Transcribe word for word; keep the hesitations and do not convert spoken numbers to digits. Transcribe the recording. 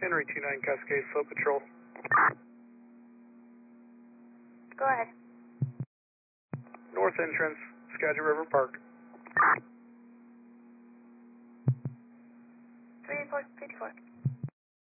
Henry two nine Cascade, Slow Patrol. Go ahead. North entrance, Skagit River Park. three four fifty-four.